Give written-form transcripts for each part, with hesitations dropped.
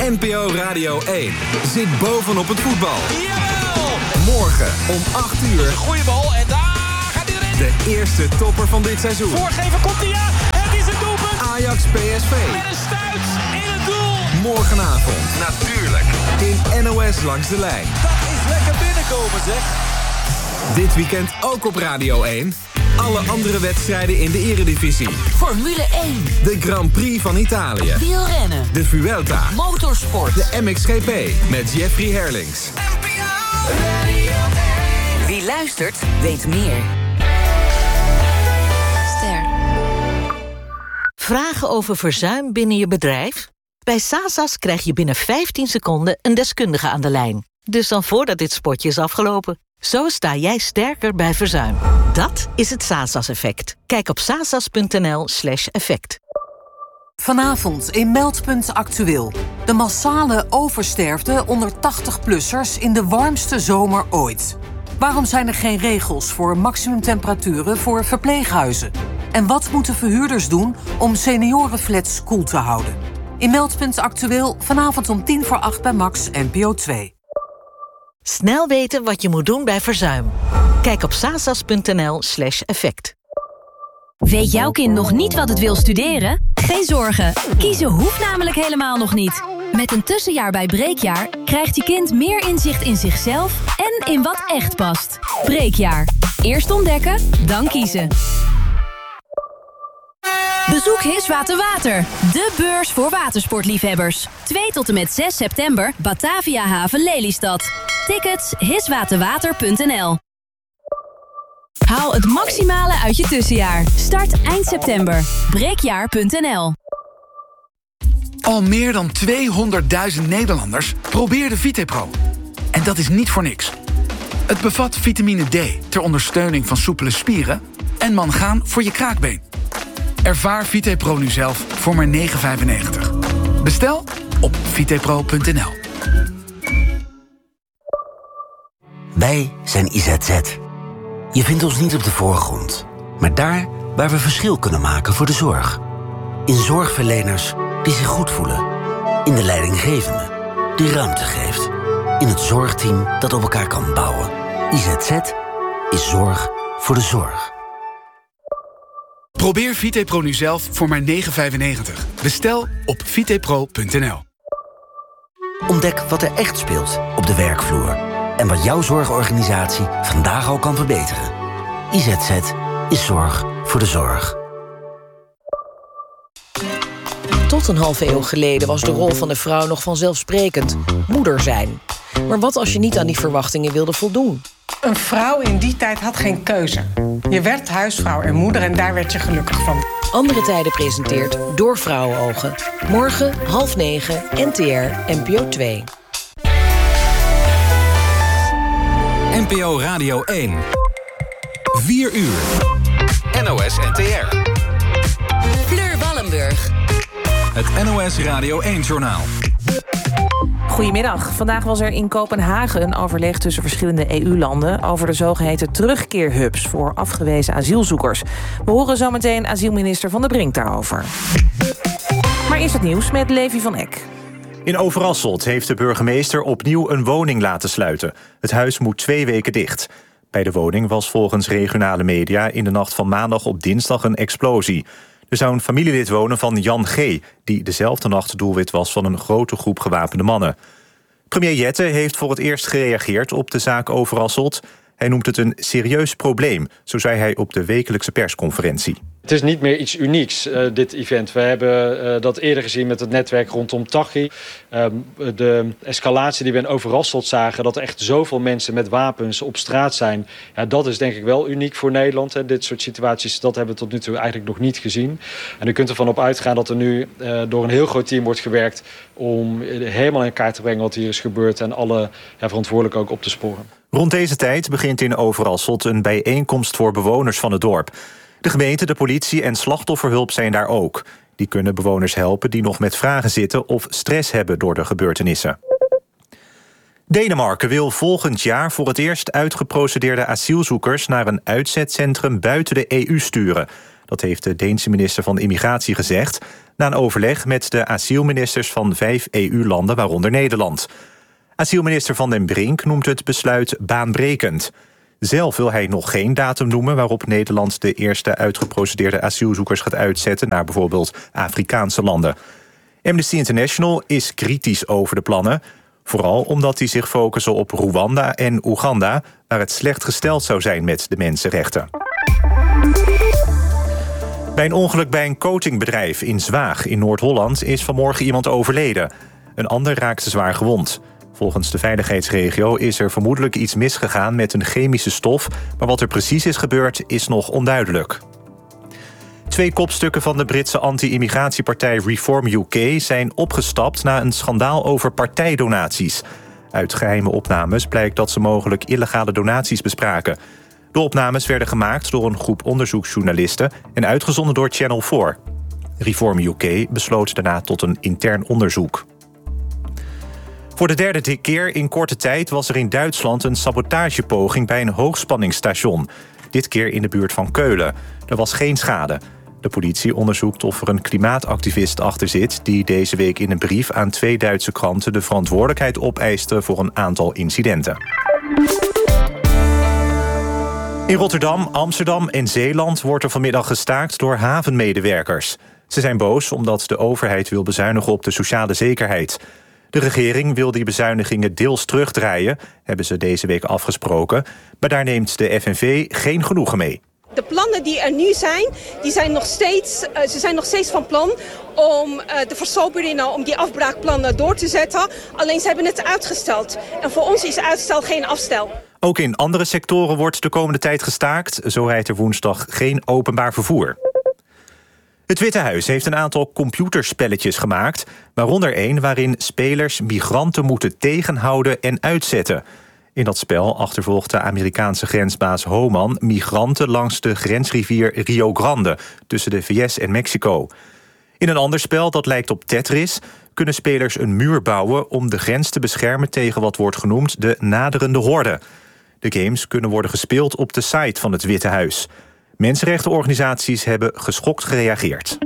NPO Radio 1 zit bovenop het voetbal. Jawel! Morgen om 8 uur. Goeie bal en daar gaat hij erin. De eerste topper van dit seizoen. Voorgever komt hij aan. Het is een doelpunt. Ajax PSV. Met een stuit in het doel. Morgenavond. Natuurlijk. In NOS Langs de Lijn. Dat is lekker binnenkomen, zeg. Dit weekend ook op Radio 1. Alle andere wedstrijden in de eredivisie. Formule 1. De Grand Prix van Italië. Wielrennen. De Vuelta. Motorsport. De MXGP met Jeffrey Herlings. Wie luistert, weet meer. Ster. Vragen over verzuim binnen je bedrijf? Bij Sasas krijg je binnen 15 seconden een deskundige aan de lijn. Dus dan voordat dit spotje is afgelopen. Zo sta jij sterker bij verzuim. Dat is het Sasas-effect. Kijk op sasas.nl/effect. Vanavond in Meldpunt Actueel. De massale oversterfte onder 80-plussers in de warmste zomer ooit. Waarom zijn er geen regels voor maximumtemperaturen voor verpleeghuizen? En wat moeten verhuurders doen om seniorenflats koel te houden? In Meldpunt Actueel vanavond om 7:50 bij Max NPO 2. Snel weten wat je moet doen bij verzuim. Kijk op sasas.nl/effect. Weet jouw kind nog niet wat het wil studeren? Geen zorgen, kiezen hoeft namelijk helemaal nog niet. Met een tussenjaar bij Breekjaar krijgt je kind meer inzicht in zichzelf en in wat echt past. Breekjaar. Eerst ontdekken, dan kiezen. Bezoek Hiswater Water, de beurs voor watersportliefhebbers. 2 tot en met 6 september, Batavia Haven Lelystad. Tickets hiswaterwater.nl. Haal het maximale uit je tussenjaar. Start eind september. Breekjaar.nl. Al meer dan 200.000 Nederlanders probeerden VitePro. En dat is niet voor niks. Het bevat vitamine D ter ondersteuning van soepele spieren en mangaan voor je kraakbeen. Ervaar VitePro nu zelf voor maar €9,95. Bestel op vitepro.nl. Wij zijn IZZ. Je vindt ons niet op de voorgrond, maar daar waar we verschil kunnen maken voor de zorg. In zorgverleners die zich goed voelen. In de leidinggevende die ruimte geeft. In het zorgteam dat op elkaar kan bouwen. IZZ is zorg voor de zorg. Probeer VitePro nu zelf voor maar €9,95. Bestel op vitepro.nl. Ontdek wat er echt speelt op de werkvloer. En wat jouw zorgorganisatie vandaag al kan verbeteren. IZZ is zorg voor de zorg. Tot een halve eeuw geleden was de rol van de vrouw nog vanzelfsprekend. Moeder zijn. Maar wat als je niet aan die verwachtingen wilde voldoen? Een vrouw in die tijd had geen keuze. Je werd huisvrouw en moeder en daar werd je gelukkig van. Andere Tijden presenteert Door Vrouwenogen. Morgen 8:30 NTR NPO 2. NPO Radio 1. 4 uur. NOS NTR. Fleur Wallenburg. Het NOS Radio 1-journaal. Goedemiddag. Vandaag was er in Kopenhagen een overleg tussen verschillende EU-landen over de zogeheten terugkeerhubs voor afgewezen asielzoekers. We horen zometeen asielminister Van der Brink daarover. Maar eerst het nieuws met Levi van Eck. In Overasselt heeft de burgemeester opnieuw een woning laten sluiten. Het huis moet 2 weken dicht. Bij de woning was volgens regionale media in de nacht van maandag op dinsdag een explosie. Er zou een familielid wonen van Jan G., die dezelfde nacht doelwit was van een grote groep gewapende mannen. Premier Jette heeft voor het eerst gereageerd op de zaak Overasselt. Hij noemt het een serieus probleem, zo zei hij op de wekelijkse persconferentie. Het is niet meer iets unieks, dit event. We hebben dat eerder gezien met het netwerk rondom Taghi. De escalatie die we in Overasselt zagen, dat er echt zoveel mensen met wapens op straat zijn. Ja, dat is denk ik wel uniek voor Nederland. Hè. Dit soort situaties, dat hebben we tot nu toe eigenlijk nog niet gezien. En u kunt ervan op uitgaan dat er nu door een heel groot team wordt gewerkt om helemaal in kaart te brengen wat hier is gebeurd en alle verantwoordelijken ook op te sporen. Rond deze tijd begint in Overasselt een bijeenkomst voor bewoners van het dorp. De gemeente, de politie en slachtofferhulp zijn daar ook. Die kunnen bewoners helpen die nog met vragen zitten of stress hebben door de gebeurtenissen. Denemarken wil volgend jaar voor het eerst uitgeprocedeerde asielzoekers naar een uitzetcentrum buiten de EU sturen. Dat heeft de Deense minister van Immigratie gezegd. na een overleg met de asielministers van 5 EU-landen, waaronder Nederland. Asielminister Van den Brink noemt het besluit baanbrekend. Zelf wil hij nog geen datum noemen waarop Nederland de eerste uitgeprocedeerde asielzoekers gaat uitzetten naar bijvoorbeeld Afrikaanse landen. Amnesty International is kritisch over de plannen, vooral omdat die zich focussen op Rwanda en Oeganda, waar het slecht gesteld zou zijn met de mensenrechten. Bij een ongeluk bij een coatingbedrijf in Zwaag in Noord-Holland is vanmorgen iemand overleden. Een ander raakte zwaar gewond. Volgens de veiligheidsregio is er vermoedelijk iets misgegaan met een chemische stof, maar wat er precies is gebeurd is nog onduidelijk. 2 kopstukken van de Britse anti-immigratiepartij Reform UK zijn opgestapt na een schandaal over partijdonaties. Uit geheime opnames blijkt dat ze mogelijk illegale donaties bespraken. De opnames werden gemaakt door een groep onderzoeksjournalisten en uitgezonden door Channel 4. Reform UK besloot daarna tot een intern onderzoek. Voor de 3e keer in korte tijd was er in Duitsland een sabotagepoging bij een hoogspanningsstation. Dit keer in de buurt van Keulen. Er was geen schade. De politie onderzoekt of er een klimaatactivist achter zit die deze week in een brief aan 2 Duitse kranten de verantwoordelijkheid opeiste voor een aantal incidenten. In Rotterdam, Amsterdam en Zeeland wordt er vanmiddag gestaakt door havenmedewerkers. Ze zijn boos omdat de overheid wil bezuinigen op de sociale zekerheid. De regering wil die bezuinigingen deels terugdraaien, hebben ze deze week afgesproken. Maar daar neemt de FNV geen genoegen mee. De plannen die er nu zijn, ze zijn nog steeds van plan om de versoberingen, om die afbraakplannen door te zetten. Alleen ze hebben het uitgesteld. En voor ons is uitstel geen afstel. Ook in andere sectoren wordt de komende tijd gestaakt. Zo rijdt er woensdag geen openbaar vervoer. Het Witte Huis heeft een aantal computerspelletjes gemaakt, waaronder één waarin spelers migranten moeten tegenhouden en uitzetten. In dat spel achtervolgt de Amerikaanse grensbaas Homan migranten langs de grensrivier Rio Grande tussen de VS en Mexico. In een ander spel, dat lijkt op Tetris, kunnen spelers een muur bouwen om de grens te beschermen tegen wat wordt genoemd de naderende horde. De games kunnen worden gespeeld op de site van het Witte Huis. Mensenrechtenorganisaties hebben geschokt gereageerd.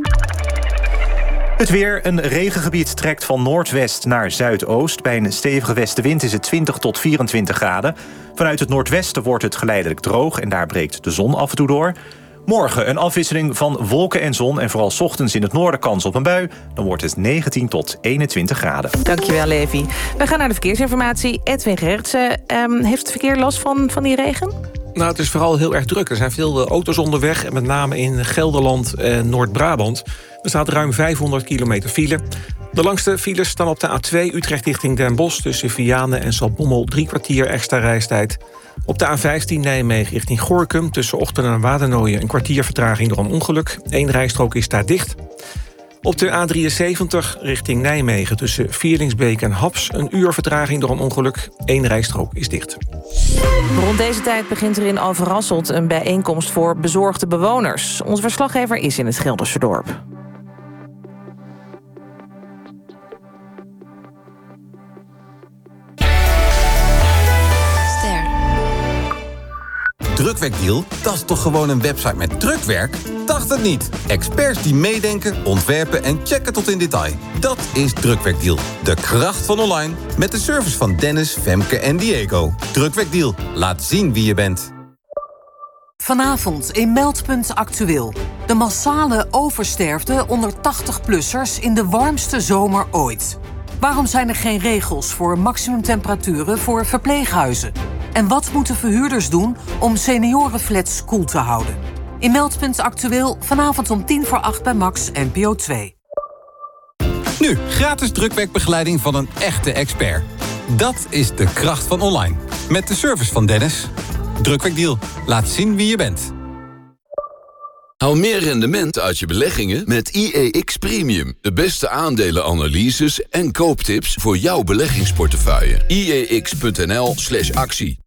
Het weer. Een regengebied trekt van noordwest naar zuidoost. Bij een stevige westenwind is het 20 tot 24 graden. Vanuit het noordwesten wordt het geleidelijk droog en daar breekt de zon af en toe door. Morgen een afwisseling van wolken en zon en vooral 's ochtends in het noorden kans op een bui. Dan wordt het 19 tot 21 graden. Dankjewel, Levi. We gaan naar de verkeersinformatie. Edwin Gerritsen, heeft het verkeer last van die regen? Nou, het is vooral heel erg druk. Er zijn veel auto's onderweg, en met name in Gelderland en Noord-Brabant. Er staat ruim 500 kilometer file. De langste files staan op de A2 Utrecht richting Den Bosch, tussen Vianen en Zaltbommel 3 kwartier extra reistijd. Op de A15 Nijmegen richting Gorinchem, tussen Ochten en Wadernooien een kwartier vertraging door een ongeluk. 1 rijstrook is daar dicht. Op de A73 richting Nijmegen tussen Vierlingsbeek en Haps een uur vertraging door een ongeluk. 1 rijstrook is dicht. Rond deze tijd begint er in Overasselt een bijeenkomst voor bezorgde bewoners. Onze verslaggever is in het Gelderse dorp. Drukwerkdeal? Dat is toch gewoon een website met drukwerk? Dacht het niet. Experts die meedenken, ontwerpen en checken tot in detail. Dat is Drukwerkdeal. De kracht van online. Met de service van Dennis, Femke en Diego. Drukwerkdeal. Laat zien wie je bent. Vanavond in Meldpunt Actueel. De massale oversterfte onder 80-plussers in de warmste zomer ooit. Waarom zijn er geen regels voor maximumtemperaturen voor verpleeghuizen? En wat moeten verhuurders doen om seniorenflats koel te houden? In Meldpunt Actueel vanavond om 7:50 bij Max NPO 2. Nu, gratis drukwerkbegeleiding van een echte expert. Dat is de kracht van online. Met de service van Dennis. Drukwerkdeal. Laat zien wie je bent. Haal meer rendement uit je beleggingen met IEX Premium. De beste aandelenanalyses en kooptips voor jouw beleggingsportefeuille. IEX.nl/actie.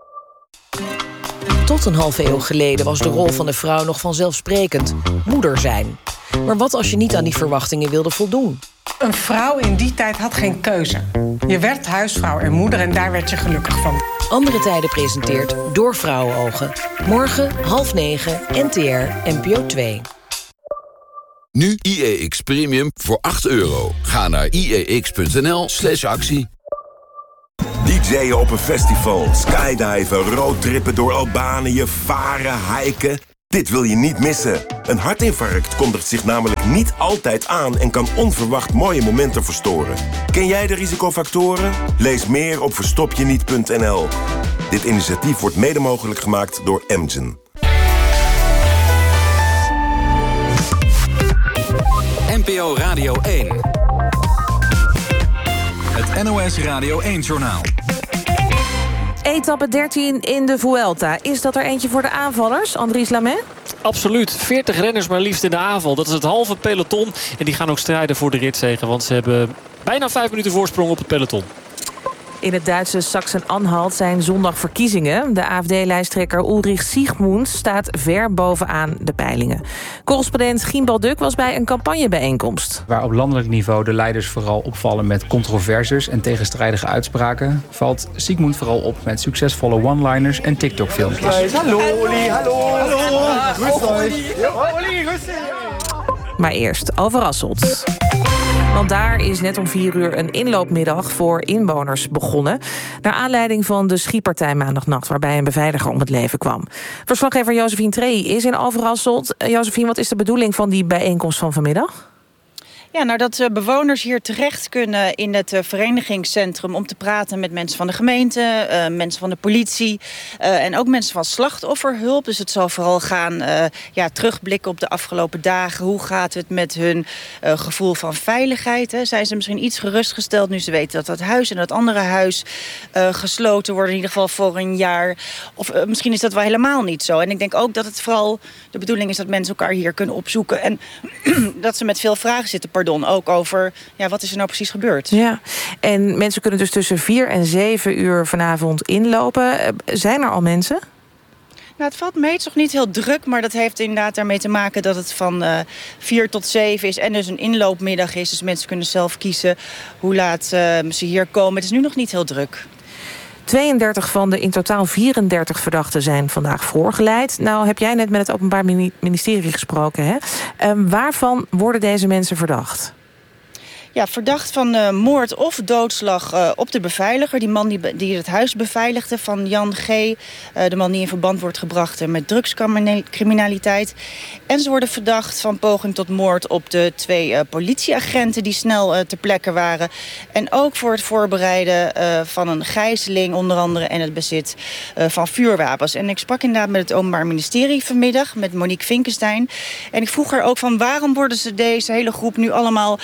Tot een halve eeuw geleden was de rol van de vrouw nog vanzelfsprekend. Moeder zijn. Maar wat als je niet aan die verwachtingen wilde voldoen? Een vrouw in die tijd had geen keuze. Je werd huisvrouw en moeder en daar werd je gelukkig van. Andere Tijden presenteert Door Vrouwenogen. Morgen 8:30 NTR NPO 2. Nu IEX Premium voor €8. Ga naar IEX.nl/actie. DJ'en op een festival, skydiven, roadtrippen door Albanië, varen, hiken. Dit wil je niet missen. Een hartinfarct kondigt zich namelijk niet altijd aan en kan onverwacht mooie momenten verstoren. Ken jij de risicofactoren? Lees meer op verstopjeniet.nl. Dit initiatief wordt mede mogelijk gemaakt door Amgen. NPO Radio 1. Het NOS Radio 1-journaal. Etappe 13 in de Vuelta. Is dat er eentje voor de aanvallers, Andries Lamet? Absoluut. 40 renners maar liefst in de aanval. Dat is het halve peloton. En die gaan ook strijden voor de ritzege. Want ze hebben bijna 5 minuten voorsprong op het peloton. In het Duitse Sachsen-Anhalt zijn zondag verkiezingen. De AfD-lijsttrekker Ulrich Siegmund staat ver bovenaan de peilingen. Correspondent Gimbal Duk was bij een campagnebijeenkomst. Waar op landelijk niveau de leiders vooral opvallen met controversies en tegenstrijdige uitspraken, valt Siegmund vooral op met succesvolle one-liners en TikTok-filmpjes. Hallo, Olli, hallo. Maar eerst over Hasselt. Want daar is net om 4 uur een inloopmiddag voor inwoners begonnen. Naar aanleiding van de schietpartij maandagnacht, waarbij een beveiliger om het leven kwam. Verslaggever Josephine Trey is in Overhasselt. Josephine, wat is de bedoeling van die bijeenkomst van vanmiddag? Ja, nou dat bewoners hier terecht kunnen in het verenigingscentrum om te praten met mensen van de gemeente, mensen van de politie en ook mensen van slachtofferhulp. Dus het zal vooral gaan terugblikken op de afgelopen dagen. Hoe gaat het met hun gevoel van veiligheid? Hè? Zijn ze misschien iets gerustgesteld nu ze weten dat dat huis en dat andere huis gesloten worden, in ieder geval voor een jaar? Of misschien is dat wel helemaal niet zo. En ik denk ook dat het vooral de bedoeling is dat mensen elkaar hier kunnen opzoeken en dat ze met veel vragen zitten. Ook over, wat is er nou precies gebeurd? Ja, en mensen kunnen dus tussen 4 en 7 uur vanavond inlopen. Zijn er al mensen? Nou, het valt mee, het is nog niet heel druk, maar dat heeft inderdaad daarmee te maken dat het van 4 tot 7 is en dus een inloopmiddag is. Dus mensen kunnen zelf kiezen hoe laat ze hier komen. Het is nu nog niet heel druk. 32 van de in totaal 34 verdachten zijn vandaag voorgeleid. Nou heb jij net met het Openbaar Ministerie gesproken, hè? Waarvan worden deze mensen verdacht? Ja, verdacht van moord of doodslag op de beveiliger. Die man die het huis beveiligde van Jan G. De man die in verband wordt gebracht met drugscriminaliteit. En ze worden verdacht van poging tot moord op de 2 politieagenten die snel ter plekke waren. En ook voor het voorbereiden van een gijzeling onder andere en het bezit van vuurwapens. En ik sprak inderdaad met het Openbaar Ministerie vanmiddag met Monique Vinkenstein. En ik vroeg haar ook van waarom worden ze deze hele groep nu allemaal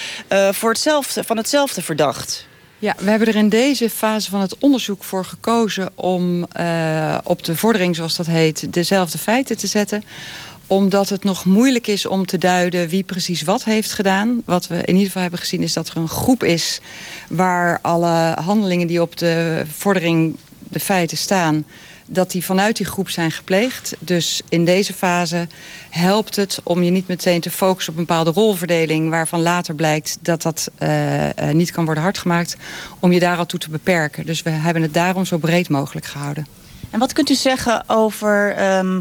van hetzelfde verdacht? Ja, we hebben er in deze fase van het onderzoek voor gekozen om op de vordering, zoals dat heet, dezelfde feiten te zetten. Omdat het nog moeilijk is om te duiden wie precies wat heeft gedaan. Wat we in ieder geval hebben gezien is dat er een groep is waar alle handelingen die op de vordering, de feiten staan, dat die vanuit die groep zijn gepleegd. Dus in deze fase helpt het om je niet meteen te focussen op een bepaalde rolverdeling, waarvan later blijkt dat dat niet kan worden hardgemaakt, om je daar al toe te beperken. Dus we hebben het daarom zo breed mogelijk gehouden. En wat kunt u zeggen over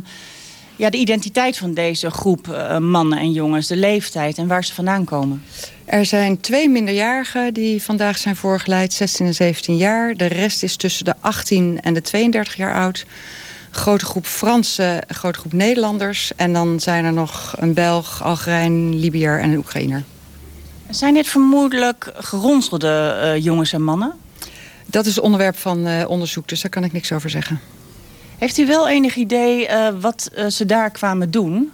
de identiteit van deze groep mannen en jongens, de leeftijd en waar ze vandaan komen? Er zijn 2 minderjarigen die vandaag zijn voorgeleid, 16 en 17 jaar. De rest is tussen de 18 en de 32 jaar oud. Grote groep Fransen, een grote groep Nederlanders. En dan zijn er nog een Belg, Algerijn, Libiër en een Oekraïner. Zijn dit vermoedelijk geronselde jongens en mannen? Dat is het onderwerp van onderzoek, dus daar kan ik niks over zeggen. Heeft u wel enig idee wat ze daar kwamen doen?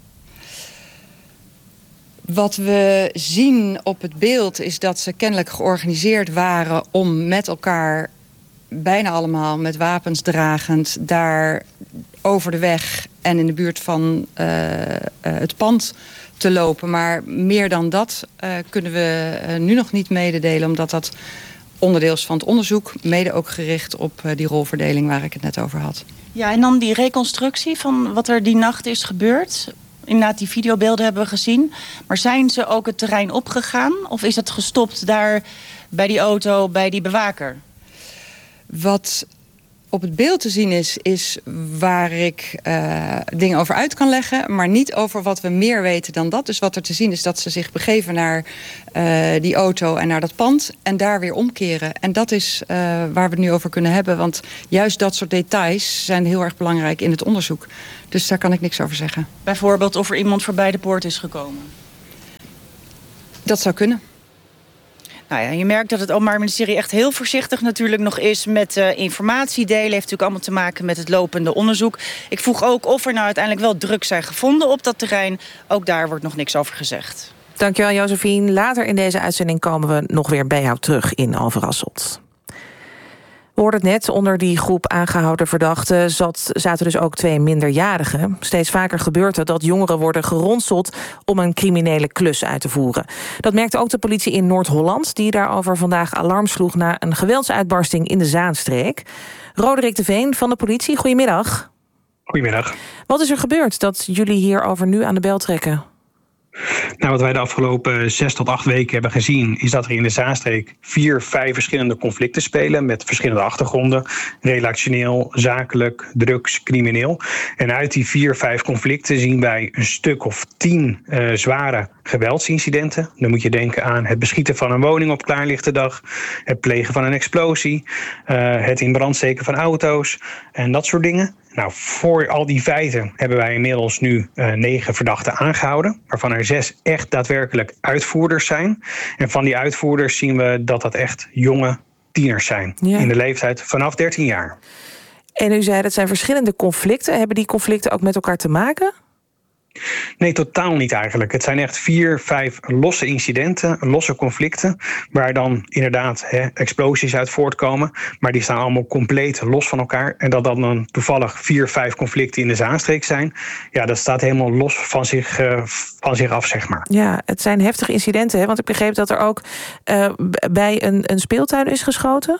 Wat we zien op het beeld is dat ze kennelijk georganiseerd waren om met elkaar, bijna allemaal met wapens dragend, daar over de weg en in de buurt van het pand te lopen. Maar meer dan dat kunnen we nu nog niet mededelen, omdat dat onderdeel is van het onderzoek, mede ook gericht op die rolverdeling waar ik het net over had. Ja, en dan die reconstructie van wat er die nacht is gebeurd. Inderdaad, die videobeelden hebben we gezien. Maar zijn ze ook het terrein opgegaan? Of is het gestopt daar bij die auto, bij die bewaker? Wat op het beeld te zien is waar ik dingen over uit kan leggen, maar niet over wat we meer weten dan dat. Dus wat er te zien is dat ze zich begeven naar die auto en naar dat pand en daar weer omkeren. En dat is waar we het nu over kunnen hebben, want juist dat soort details zijn heel erg belangrijk in het onderzoek. Dus daar kan ik niks over zeggen. Bijvoorbeeld of er iemand voorbij de poort is gekomen? Dat zou kunnen. Nou ja, je merkt dat het Openbaar Ministerie echt heel voorzichtig natuurlijk nog is met informatie delen. Heeft natuurlijk allemaal te maken met het lopende onderzoek. Ik vroeg ook of er nou uiteindelijk wel drugs zijn gevonden op dat terrein. Ook daar wordt nog niks over gezegd. Dankjewel, Josephine. Later in deze uitzending komen we nog weer bij jou terug in Overasselt. We hoorden het net, onder die groep aangehouden verdachten zaten dus ook 2 minderjarigen. Steeds vaker gebeurt het dat jongeren worden geronseld om een criminele klus uit te voeren. Dat merkte ook de politie in Noord-Holland, die daarover vandaag alarm sloeg na een geweldsuitbarsting in de Zaanstreek. Roderick de Veen van de politie, goedemiddag. Goedemiddag. Wat is er gebeurd dat jullie hierover nu aan de bel trekken? Nou, wat wij de afgelopen 6 tot 8 weken hebben gezien, is dat er in de Zaanstreek 4, 5 verschillende conflicten spelen met verschillende achtergronden. Relationeel, zakelijk, drugs, crimineel. En uit die 4, 5 conflicten zien wij een stuk of 10 zware geweldsincidenten. Dan moet je denken aan het beschieten van een woning op klaarlichte dag, het plegen van een explosie, het in brand steken van auto's en dat soort dingen. Nou, voor al die feiten hebben wij inmiddels nu 9 verdachten aangehouden, waarvan er 6 echt daadwerkelijk uitvoerders zijn. En van die uitvoerders zien we dat dat echt jonge tieners zijn, in de leeftijd vanaf 13 jaar. En u zei dat zijn verschillende conflicten. Hebben die conflicten ook met elkaar te maken? Nee, totaal niet eigenlijk. Het zijn echt 4, 5 losse incidenten, losse conflicten, waar dan inderdaad explosies uit voortkomen. Maar die staan allemaal compleet los van elkaar. En dat dan toevallig 4, 5 conflicten in de Zaanstreek zijn, ja, dat staat helemaal los van zich af, zeg maar. Ja, het zijn heftige incidenten, hè? Want ik begreep dat er ook bij een speeltuin is geschoten.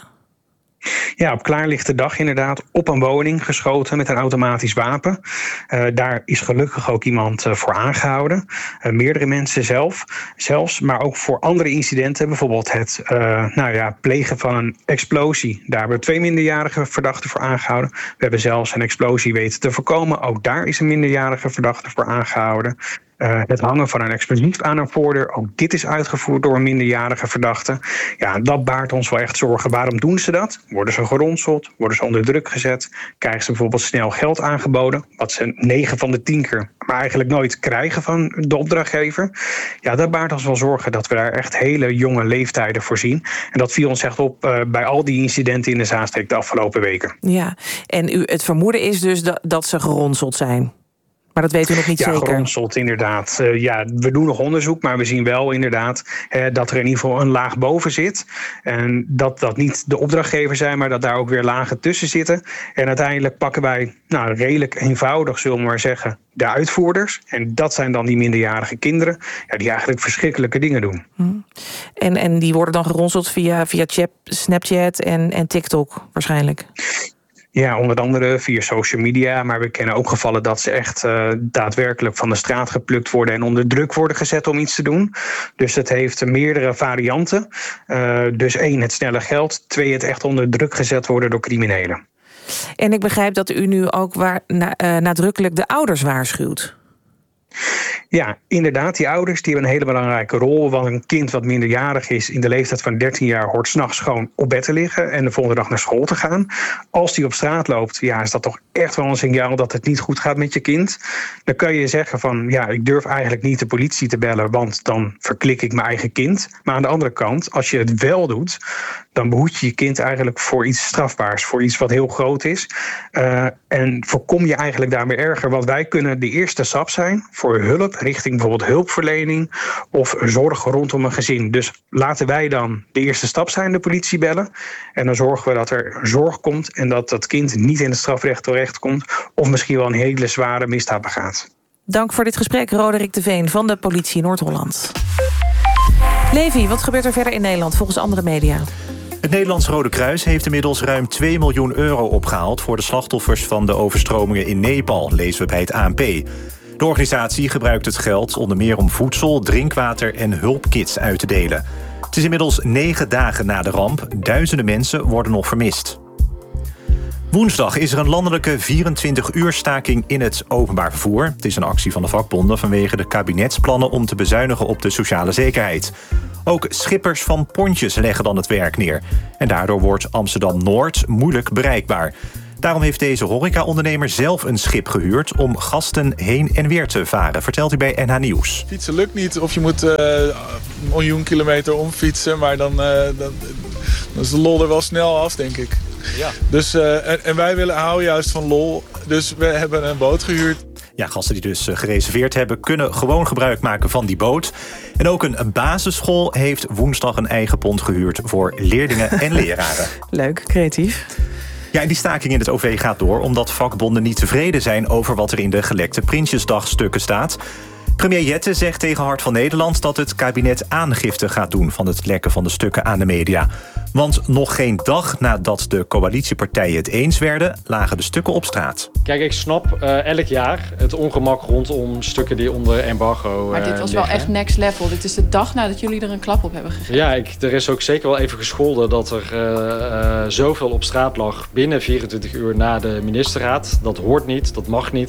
Ja, op klaarlichte dag inderdaad op een woning geschoten met een automatisch wapen. Daar is gelukkig ook iemand voor aangehouden. Meerdere mensen zelfs, maar ook voor andere incidenten. Bijvoorbeeld het plegen van een explosie. Daar hebben we 2 minderjarige verdachten voor aangehouden. We hebben zelfs een explosie weten te voorkomen. Ook daar is een minderjarige verdachte voor aangehouden. Het hangen van een explosief aan een voordeur. Ook dit is uitgevoerd door een minderjarige verdachte. Ja, dat baart ons wel echt zorgen. Waarom doen ze dat? Worden ze geronseld? Worden ze onder druk gezet? Krijgen ze bijvoorbeeld snel geld aangeboden? Wat ze 9 van de 10 keer maar eigenlijk nooit krijgen van de opdrachtgever. Ja, dat baart ons wel zorgen dat we daar echt hele jonge leeftijden voor zien. En dat viel ons echt op bij al die incidenten in de Zaanstreek de afgelopen weken. Ja, en het vermoeden is dus dat ze geronseld zijn. Maar dat weten we nog niet zeker. Ja, geronseld inderdaad. We doen nog onderzoek, maar we zien wel inderdaad dat er in ieder geval een laag boven zit. En dat niet de opdrachtgever zijn, maar dat daar ook weer lagen tussen zitten. En uiteindelijk pakken wij, redelijk eenvoudig zullen we maar zeggen, de uitvoerders. En dat zijn dan die minderjarige kinderen, die eigenlijk verschrikkelijke dingen doen. En die worden dan geronseld via Snapchat en TikTok waarschijnlijk? Ja, onder andere via social media. Maar we kennen ook gevallen dat ze echt daadwerkelijk van de straat geplukt worden en onder druk worden gezet om iets te doen. Dus het heeft meerdere varianten. Dus 1, het snelle geld. 2, het echt onder druk gezet worden door criminelen. En ik begrijp dat u nu ook nadrukkelijk de ouders waarschuwt. Ja, inderdaad, die ouders die hebben een hele belangrijke rol. Want een kind wat minderjarig is in de leeftijd van 13 jaar... hoort 's nachts gewoon op bed te liggen en de volgende dag naar school te gaan. Als die op straat loopt, is dat toch echt wel een signaal dat het niet goed gaat met je kind. Dan kan je zeggen van, ik durf eigenlijk niet de politie te bellen, want dan verklik ik mijn eigen kind. Maar aan de andere kant, als je het wel doet, dan behoed je je kind eigenlijk voor iets strafbaars, voor iets wat heel groot is. En voorkom je eigenlijk daarmee erger. Want wij kunnen de eerste stap zijn voor hulp, richting bijvoorbeeld hulpverlening of zorg rondom een gezin. Dus laten wij dan de eerste stap zijn, de politie bellen. En dan zorgen we dat er zorg komt en dat dat kind niet in het strafrecht terechtkomt of misschien wel een hele zware misdaad begaat. Dank voor dit gesprek, Roderick de Veen van de politie Noord-Holland. Levi, wat gebeurt er verder in Nederland volgens andere media? Het Nederlands Rode Kruis heeft inmiddels ruim 2 miljoen euro opgehaald voor de slachtoffers van de overstromingen in Nepal, lezen we bij het ANP. De organisatie gebruikt het geld onder meer om voedsel, drinkwater en hulpkits uit te delen. Het is inmiddels 9 dagen na de ramp. Duizenden mensen worden nog vermist. Woensdag is er een landelijke 24-uur staking in het openbaar vervoer. Het is een actie van de vakbonden vanwege de kabinetsplannen om te bezuinigen op de sociale zekerheid. Ook schippers van pontjes leggen dan het werk neer. En daardoor wordt Amsterdam-Noord moeilijk bereikbaar. Daarom heeft deze horecaondernemer zelf een schip gehuurd om gasten heen en weer te varen, vertelt hij bij NH Nieuws. Fietsen lukt niet of je moet 1 miljoen kilometer omfietsen, maar dan is de lol er wel snel af, denk ik. Ja. Dus, en wij houden juist van lol, dus we hebben een boot gehuurd. Ja, gasten die dus gereserveerd hebben kunnen gewoon gebruik maken van die boot. En ook een basisschool heeft woensdag een eigen pont gehuurd voor leerlingen en leraren. Leuk, creatief. Ja, en die staking in het OV gaat door omdat vakbonden niet tevreden zijn over wat er in de gelekte Prinsjesdagstukken staat. Premier Jette zegt tegen Hart van Nederland dat het kabinet aangifte gaat doen van het lekken van de stukken aan de media. Want nog geen dag nadat de coalitiepartijen het eens werden, lagen de stukken op straat. Kijk, ik snap elk jaar het ongemak rondom stukken die onder embargo Maar dit was liggen. wel echt next level. Dit is de dag nadat jullie er een klap op hebben gegeven. Ja, er is ook zeker wel even gescholden dat er zoveel op straat lag binnen 24 uur na de ministerraad. Dat hoort niet, dat mag niet.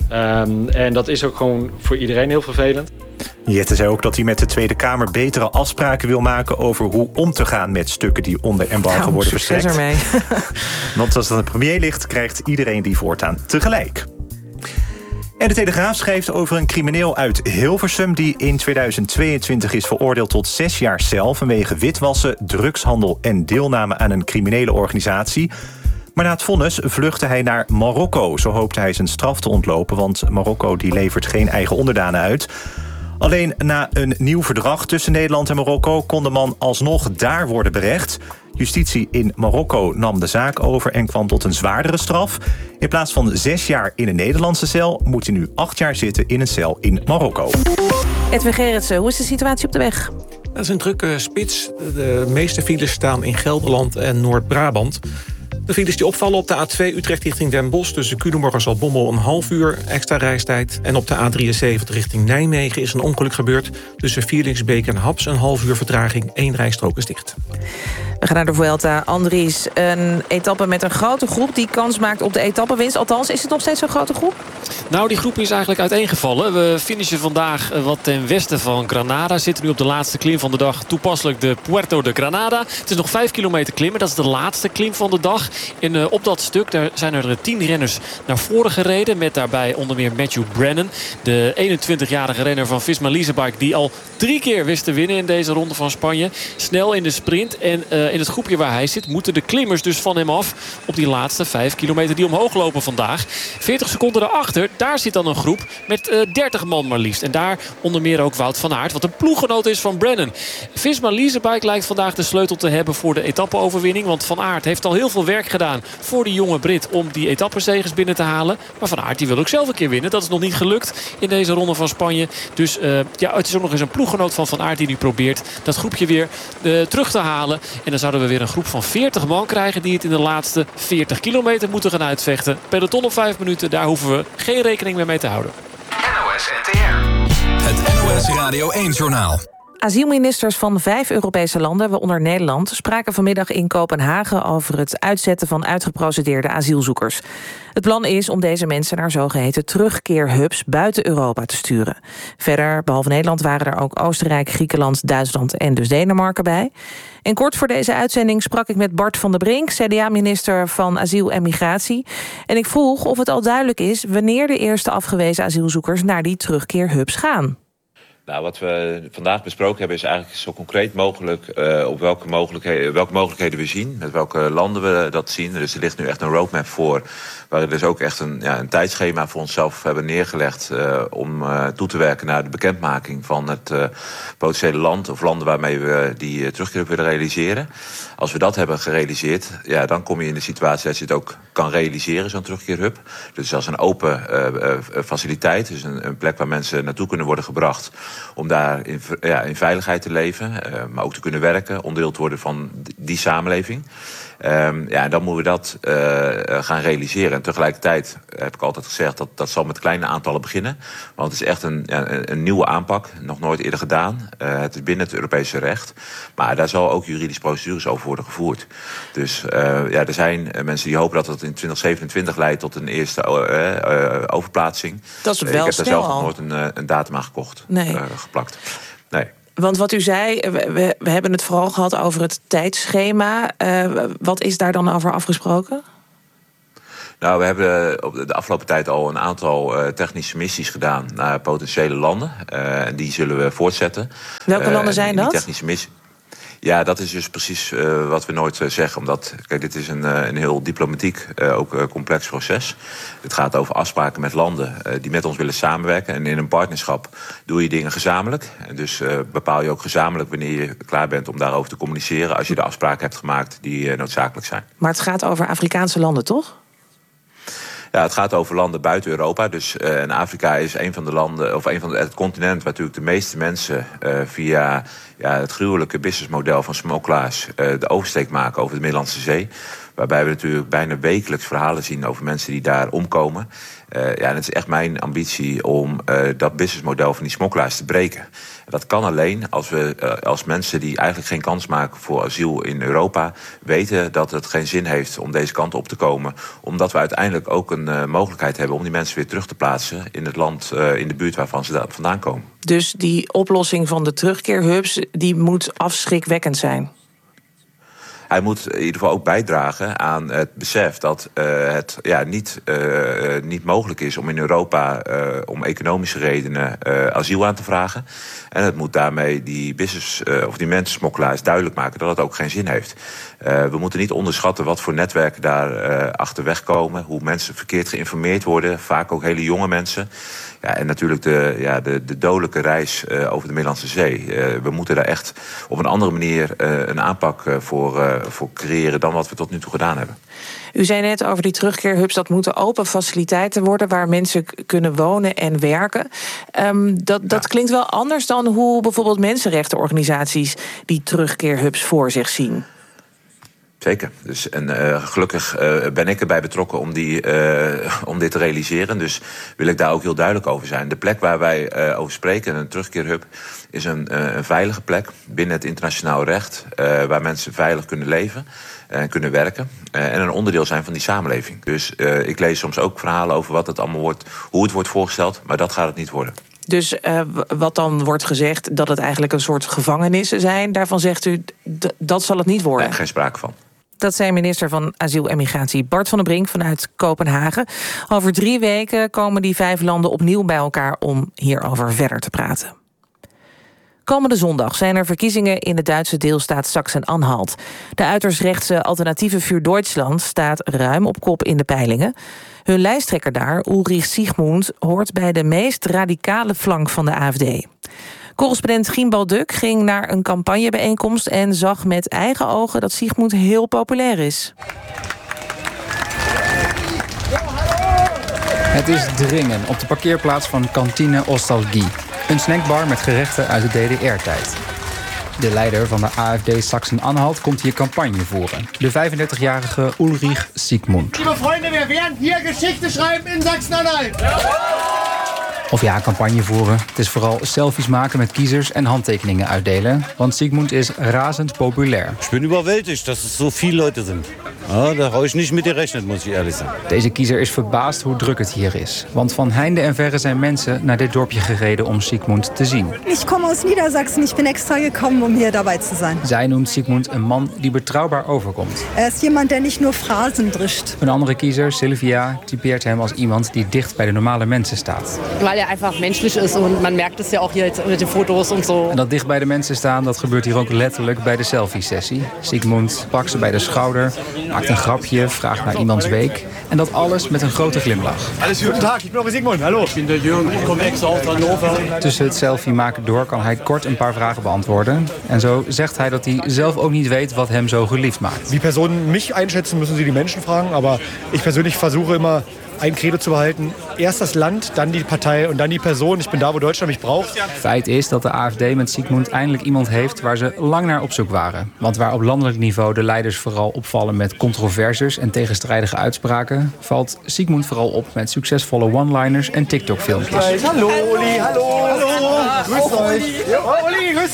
En dat is ook gewoon voor iedereen heel vervelend. Jette zei ook dat hij met de Tweede Kamer betere afspraken wil maken over hoe om te gaan met stukken die onder embargo worden verstrekt. Ermee. Want als het aan de premier ligt, krijgt iedereen die voortaan tegelijk. En de Telegraaf schrijft over een crimineel uit Hilversum die in 2022 is veroordeeld tot 6 jaar cel vanwege witwassen, drugshandel en deelname aan een criminele organisatie. Maar na het vonnis vluchtte hij naar Marokko. Zo hoopte hij zijn straf te ontlopen, want Marokko die levert geen eigen onderdanen uit. Alleen na een nieuw verdrag tussen Nederland en Marokko kon de man alsnog daar worden berecht. Justitie in Marokko nam de zaak over en kwam tot een zwaardere straf. In plaats van 6 jaar in een Nederlandse cel moet hij nu 8 jaar zitten in een cel in Marokko. Edwin Gerritsen, hoe is de situatie op de weg? Dat is een drukke spits. De meeste files staan in Gelderland en Noord-Brabant. De files die opvallen op de A2 Utrecht richting Den Bosch tussen Culemborg en Zaltbommel een half uur extra reistijd. En op de A73 richting Nijmegen is een ongeluk gebeurd. Tussen Vierlingsbeek en Haps een half uur vertraging. 1 rijstrook is dicht. We gaan naar de Vuelta. Andries, een etappe met een grote groep die kans maakt op de etappewinst. Althans, is het nog steeds zo'n grote groep? Nou, die groep is eigenlijk uiteengevallen. We finishen vandaag wat ten westen van Granada. Zitten nu op de laatste klim van de dag. Toepasselijk de Puerto de Granada. Het is nog 5 kilometer klimmen. Dat is de laatste klim van de dag. En op dat stuk daar zijn er 10 renners naar voren gereden. Met daarbij onder meer Matthew Brennan. De 21-jarige renner van Visma Leasebike. Die al 3 keer wist te winnen in deze ronde van Spanje. Snel in de sprint. En in het groepje waar hij zit moeten de klimmers dus van hem af. Op die laatste 5 kilometer die omhoog lopen vandaag. 40 seconden daarachter. Daar zit dan een groep met 30 man maar liefst. En daar onder meer ook Wout van Aert. Wat een ploeggenoot is van Brennan. Visma Leasebike lijkt vandaag de sleutel te hebben voor de etappe-overwinning. Want Van Aert heeft al heel veel werk gedaan voor die jonge Brit om die etappenzegers binnen te halen. Maar Van Aert die wil ook zelf een keer winnen. Dat is nog niet gelukt in deze ronde van Spanje. Dus het is ook nog eens een ploeggenoot van Aert die nu probeert dat groepje weer terug te halen. En dan zouden we weer een groep van 40 man krijgen die het in de laatste 40 kilometer moeten gaan uitvechten. Peloton op 5 minuten, daar hoeven we geen rekening meer mee te houden. NOS NTR. Het NOS Radio 1-journaal. Asielministers van 5 Europese landen, waaronder Nederland, spraken vanmiddag in Kopenhagen over het uitzetten van uitgeprocedeerde asielzoekers. Het plan is om deze mensen naar zogeheten terugkeerhubs buiten Europa te sturen. Verder, behalve Nederland, waren er ook Oostenrijk, Griekenland, Duitsland en dus Denemarken bij. En kort voor deze uitzending sprak ik met Bart van der Brink, CDA-minister van Asiel en Migratie. En ik vroeg of het al duidelijk is wanneer de eerste afgewezen asielzoekers naar die terugkeerhubs gaan. Nou, wat we vandaag besproken hebben is eigenlijk zo concreet mogelijk op welke mogelijkheden we zien, met welke landen we dat zien. Dus er ligt nu echt een roadmap voor, waar we dus ook echt een tijdschema voor onszelf hebben neergelegd om toe te werken naar de bekendmaking van het potentiële land of landen waarmee we die terugkeer willen realiseren. Als we dat hebben gerealiseerd, ja, dan kom je in de situatie dat je het ook kan realiseren, zo'n terugkeerhub. Dus als een open faciliteit, dus een plek waar mensen naartoe kunnen worden gebracht om daar in veiligheid te leven, maar ook te kunnen werken, onderdeel te worden van die samenleving. Dan moeten we dat gaan realiseren. En tegelijkertijd heb ik altijd gezegd dat zal met kleine aantallen beginnen. Want het is echt een nieuwe aanpak, nog nooit eerder gedaan. Het is binnen het Europese recht. Maar daar zal ook juridische procedures over worden gevoerd. Dus er zijn mensen die hopen dat het in 2027 leidt tot een eerste overplaatsing. Dat is wel ik heb snel daar zelf al. nog nooit een datum aan geplakt. Nee. Want wat u zei, we hebben het vooral gehad over het tijdschema. Wat is daar dan over afgesproken? Nou, we hebben de afgelopen tijd al een aantal technische missies gedaan naar potentiële landen. En die zullen we voortzetten. Welke landen zijn dat? Die technische missie. Ja, dat is dus precies wat we nooit zeggen. Omdat, kijk, dit is een heel diplomatiek, ook complex proces. Het gaat over afspraken met landen die met ons willen samenwerken. En in een partnerschap doe je dingen gezamenlijk. En dus bepaal je ook gezamenlijk wanneer je klaar bent om daarover te communiceren. Als je de afspraken hebt gemaakt die noodzakelijk zijn. Maar het gaat over Afrikaanse landen, toch? Ja, het gaat over landen buiten Europa. Dus en Afrika is een van de landen, of een van het continent waar natuurlijk de meeste mensen via het gruwelijke businessmodel van smokkelaars de oversteek maken over de Middellandse Zee. Waarbij we natuurlijk bijna wekelijks verhalen zien over mensen die daar omkomen. En het is echt mijn ambitie om dat businessmodel van die smokkelaars te breken. En dat kan alleen als we als mensen die eigenlijk geen kans maken voor asiel in Europa weten dat het geen zin heeft om deze kant op te komen. Omdat we uiteindelijk ook een mogelijkheid hebben om die mensen weer terug te plaatsen in het land, in de buurt waarvan ze vandaan komen. Dus die oplossing van de terugkeerhubs, die moet afschrikwekkend zijn. Hij moet in ieder geval ook bijdragen aan het besef dat het niet mogelijk is om in Europa om economische redenen asiel aan te vragen. En het moet daarmee die mensensmokkelaars duidelijk maken dat het ook geen zin heeft. We moeten niet onderschatten wat voor netwerken daar achterweg komen. Hoe mensen verkeerd geïnformeerd worden. Vaak ook hele jonge mensen. Ja, en natuurlijk de dodelijke reis over de Middellandse Zee. We moeten daar echt op een andere manier een aanpak voor creëren dan wat we tot nu toe gedaan hebben. U zei net over die terugkeerhubs, dat moeten open faciliteiten worden waar mensen kunnen wonen en werken. Dat klinkt wel anders dan hoe bijvoorbeeld mensenrechtenorganisaties die terugkeerhubs voor zich zien. Zeker. Dus, gelukkig ben ik erbij betrokken om dit te realiseren. Dus wil ik daar ook heel duidelijk over zijn. De plek waar wij over spreken, een terugkeerhub, is een veilige plek binnen het internationaal recht. Waar mensen veilig kunnen leven en kunnen werken. En een onderdeel zijn van die samenleving. Dus ik lees soms ook verhalen over wat het allemaal wordt, hoe het wordt voorgesteld. Maar dat gaat het niet worden. Dus wat dan wordt gezegd dat het eigenlijk een soort gevangenissen zijn, daarvan zegt u dat zal het niet worden? Nee, geen sprake van. Dat zei minister van Asiel en Migratie Bart van den Brink vanuit Kopenhagen. Over 3 weken komen die 5 landen opnieuw bij elkaar om hierover verder te praten. Komende zondag zijn er verkiezingen in de Duitse deelstaat Sachsen-Anhalt. De uiterst rechtse Alternatieve für Deutschland staat ruim op kop in de peilingen. Hun lijsttrekker daar, Ulrich Siegmund, hoort bij de meest radicale flank van de AfD. Correspondent Gimbal Duk ging naar een campagnebijeenkomst en zag met eigen ogen dat Siegmund heel populair is. Het is dringen op de parkeerplaats van Kantine Ostalgie. Een snackbar met gerechten uit de DDR-tijd. De leider van de AfD Sachsen-Anhalt komt hier campagne voeren. De 35-jarige Ulrich Siegmund. Liebe Freunde, wir werden hier Geschichte schreiben in Sachsen-Anhalt. Of ja, campagne voeren. Het is vooral selfies maken met kiezers en handtekeningen uitdelen. Want Siegmund is razend populair. Ik ben überwältigt dat er zo veel Leute zijn. Ja, daar had ik niet mee gerechnet, moet ik eerlijk zijn. Deze kiezer is verbaasd hoe druk het hier is. Want van heinde en verre zijn mensen naar dit dorpje gereden om Siegmund te zien. Ik kom uit Niedersachsen. Ik ben extra gekomen om hier daarbij te zijn. Zij noemt Siegmund een man die betrouwbaar overkomt. Is iemand die niet nur frasen drischt. Een andere kiezer, Sylvia, typeert hem als iemand die dicht bij de normale mensen staat. Weil er einfach menschlich ist und man merkt es ja auch hier jetzt mit den Fotos und so. En dat dicht bij de mensen staan, dat gebeurt hier ook letterlijk bij de selfie-sessie. Siegmund pakt ze bij de schouder, maakt een grapje, vraagt naar iemands week. En dat alles met een grote glimlach. Alles guten Tag, ik ben Siegmund. Hallo. Ik ben de Jürgen, ik kom extra uit Hannover. Tussen het selfie maken door kan hij kort een paar vragen beantwoorden. En zo zegt hij dat hij zelf ook niet weet wat hem zo geliefd maakt. Wie Personen mich einschätzen, müssen sie die Menschen fragen. Aber ich persönlich versuche immer ein Credo zu behalten. Erst das Land, dann die Partei und dann die Person. Ich bin da, wo Deutschland mich braucht. Feit is dat de AfD met Sigmund eindelijk iemand heeft waar ze lang naar op zoek waren. Want waar op landelijk niveau de leiders vooral opvallen met controverses en tegenstrijdige uitspraken, valt Sigmund vooral op met succesvolle one-liners en TikTok-filmpjes. Hallo, Oli, hallo. Grüß euch. Oli, grüß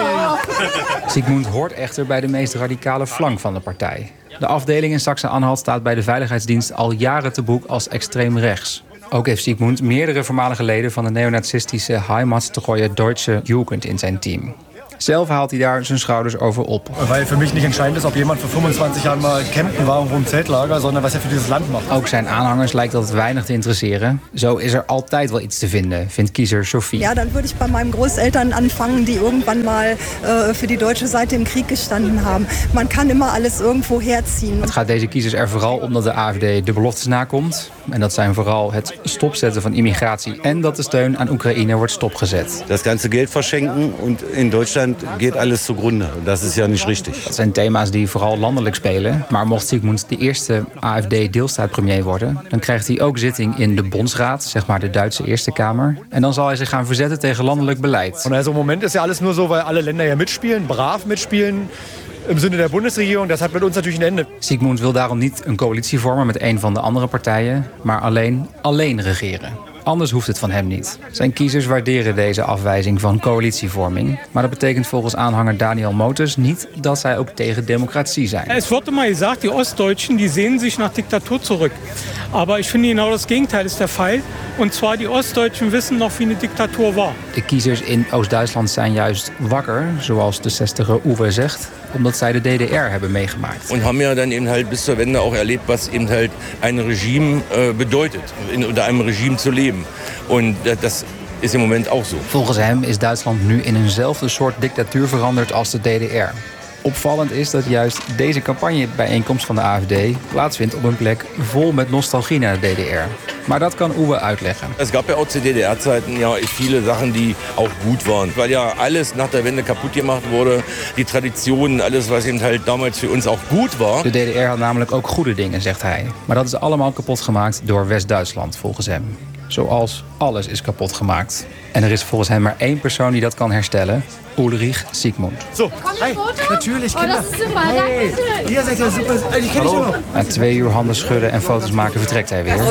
dich. Sigmund hoort echter bij de meest radicale flank van de partij. De afdeling in Sachsen-Anhalt staat bij de Veiligheidsdienst al jaren te boek als extreem rechts. Ook heeft Sigmund meerdere voormalige leden van de neonazistische Heimatstreue Deutsche Jugend in zijn team. Zelf haalt hij daar zijn schouders over op. Weil für mich nicht entscheidend ist, ob jemand voor 25 jaar mal campen war irgendwo im Zeltlager, sondern was er für dieses Land macht. Ook zijn aanhangers lijkt dat weinig te interesseren. Zo is er altijd wel iets te vinden, vindt kiezer Sophie. Ja, dann würde ich bei meinen Großeltern anfangen, die irgendwann mal für die deutsche Seite im Krieg gestanden haben. Man kann immer alles irgendwo herziehen. Het gaat deze kiezers er vooral om dat de AfD de beloftes nakomt. En dat zijn vooral het stopzetten van immigratie en dat de steun aan Oekraïne wordt stopgezet. Das ganze Geld verschenken und in Deutschland geht alles zugrunde. Das ist ja nicht richtig. Dat zijn thema's die vooral landelijk spelen. Maar mocht Sigmund de eerste AfD-deelstaatpremier worden, dan krijgt hij ook zitting in de Bondsraad, zeg maar de Duitse Eerste Kamer. En dan zal hij zich gaan verzetten tegen landelijk beleid. Und also im Moment ist ja alles nur so, weil alle Länder ja mitspielen, brav mitspielen. Im Sinne der Bundesregierung, das hat mit uns natürlich ein Ende. Sigmund wil daarom niet een coalitie vormen met een van de andere partijen, maar alleen regeren. Anders hoeft het van hem niet. Zijn kiezers waarderen deze afwijzing van coalitievorming. Maar dat betekent volgens aanhanger Daniel Motes niet dat zij ook tegen democratie zijn. Es wordt immer gesagt, die Ostdeutschen die sehnen sich nach Diktatur zurück. Aber ich finde genau das Gegenteil ist der Fall. Und zwar die Ostdeutschen wissen noch wie eine Diktatur war. De kiezers in Oost-Duitsland zijn juist wakker, zoals de 60er Uwe zegt, omdat zij de DDR hebben meegemaakt. Und haben ja dann eben halt bis zur Wende auch erlebt, was eben halt ein Regime bedeutet, unter einem Regime zu leben. Und das is im Moment ook zo. Volgens hem is Duitsland nu in eenzelfde soort dictatuur veranderd als de DDR. Opvallend is dat juist deze campagnebijeenkomst van de AfD plaatsvindt op een plek vol met nostalgie naar de DDR. Maar dat kan Uwe uitleggen. Es gab ja auch zu DDR-Zeiten ja viele Sachen, die auch gut waren. Weil ja alles nach der Wende kaputt gemacht wurde. Die Traditionen, alles was eben halt damals für uns auch gut war. De DDR had namelijk ook goede dingen, zegt hij. Maar dat is allemaal kapot gemaakt door West-Duitsland, volgens hem. Zoals alles is kapot gemaakt. En er is volgens hem maar één persoon die dat kan herstellen. Ulrich Sigmund. Zo, hi. Natuurlijk, Kinder. Oh, dat is super. Hey, hier seid ihr super. Ich kenne dich ook. Na 2 uur handen schudden en foto's maken vertrekt hij weer.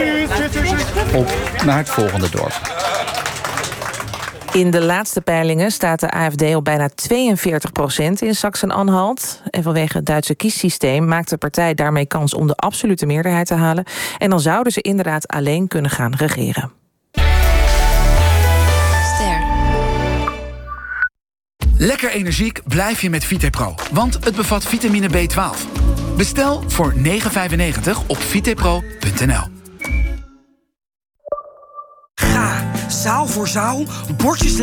Op naar het volgende dorp. In de laatste peilingen staat de AfD op bijna 42% in Sachsen-Anhalt. En vanwege het Duitse kiessysteem maakt de partij daarmee kans om de absolute meerderheid te halen. En dan zouden ze inderdaad alleen kunnen gaan regeren. Lekker energiek blijf je met Vitepro, want het bevat vitamine B12. Bestel voor €9,95 op vitepro.nl. Ga, zaal voor zaal, bordjes